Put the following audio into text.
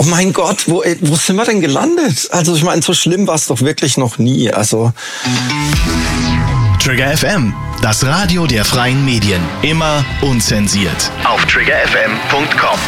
mein Gott, wo sind wir denn gelandet? Also ich meine, so schlimm war es doch wirklich noch nie. Also Trigger FM, das Radio der freien Medien. Immer unzensiert. Auf triggerfm.com.